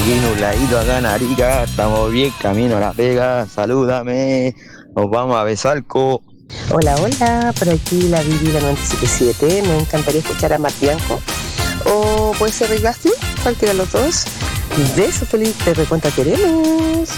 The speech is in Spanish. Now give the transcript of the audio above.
Aquí nubladito acá en Arica, estamos bien, camino a la pega, salúdame, nos vamos a Besalco. Hola, hola, por aquí la Vivi, la 977. Me encantaría escuchar a Martianco. O puede ser Rick Astley, cualquiera de los dos. Besos, feliz, te recuenta, queremos.